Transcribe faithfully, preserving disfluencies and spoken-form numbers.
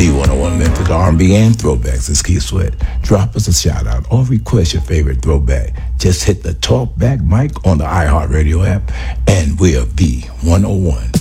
B one oh one Memphis R and B and throwbacks. It's Keith Sweat. Drop us a shout out or request your favorite throwback. Just hit the talk back mic on the iHeartRadio app and we'll be one oh one.